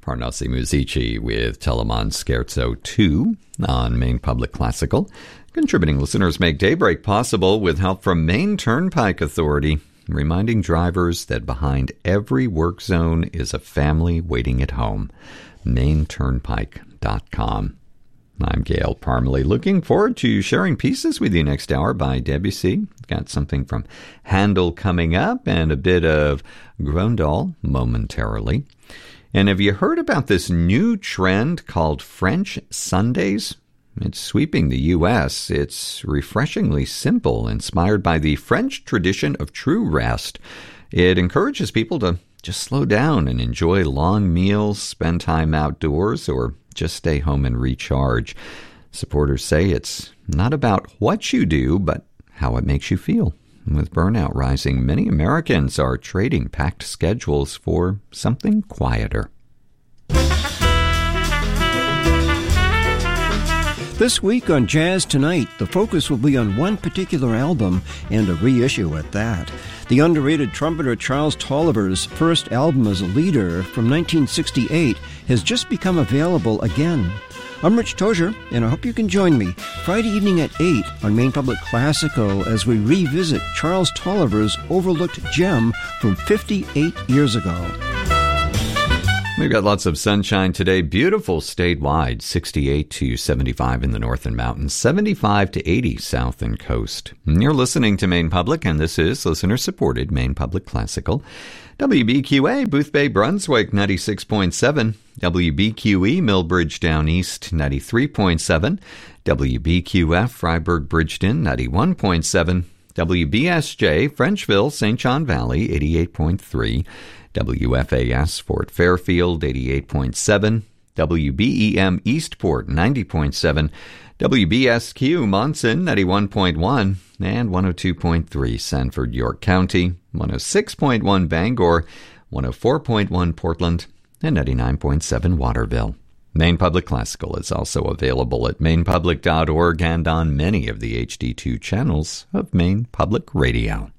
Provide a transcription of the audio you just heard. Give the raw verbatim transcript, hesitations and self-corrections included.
Parnassi Musici with Telemann Scherzo two on Maine Public Classical. Contributing listeners make Daybreak possible with help from Maine Turnpike Authority, reminding drivers that behind every work zone is a family waiting at home. maine turnpike dot com. I'm Gail Parmalee, looking forward to sharing pieces with you next hour by Debussy. Got something from Handel coming up and a bit of Gröndal momentarily. And have you heard about this new trend called French Sundays? It's sweeping the U S It's refreshingly simple, inspired by the French tradition of true rest. It encourages people to just slow down and enjoy long meals, spend time outdoors, or just stay home and recharge. Supporters say it's not about what you do, but how it makes you feel. With burnout rising, many Americans are trading packed schedules for something quieter. This week on Jazz Tonight, the focus will be on one particular album and a reissue at that. The underrated trumpeter Charles Tolliver's first album as a leader from nineteen sixty-eight has just become available again. I'm Rich Tozier, and I hope you can join me Friday evening at eight on Maine Public Classical as we revisit Charles Tolliver's overlooked gem from fifty-eight years ago. We've got lots of sunshine today. Beautiful statewide, sixty-eight to seventy-five in the north and mountains, seventy-five to eighty south and coast. And you're listening to Maine Public, and this is listener-supported Maine Public Classical. W B Q A, Boothbay, Brunswick, ninety-six point seven. W B Q E, Millbridge Down East, ninety-three point seven. W B Q F, Freiburg, Bridgeton, ninety-one point seven. W B S J, Frenchville, Saint John Valley, eighty-eight point three. W F A S, Fort Fairfield, eighty-eight point seven. W B E M, Eastport, ninety point seven. W B S Q, Monson, ninety-one point one. And one oh two point three, Sanford, York County, one oh six point one, Bangor, one oh four point one, Portland, and ninety-nine point seven, Waterville. Maine Public Classical is also available at maine public dot org and on many of the H D two channels of Maine Public Radio.